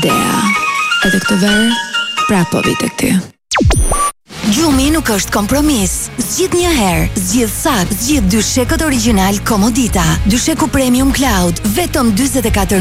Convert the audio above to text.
idea. Edhe këtë verë, pra po vi tek ty. Gjumi nuk është kompromis. Zgjidh një herë, zgjidh sakt, zgjidh dyshekët origjinal Komodita. Dysheku Premium Cloud, vetëm 44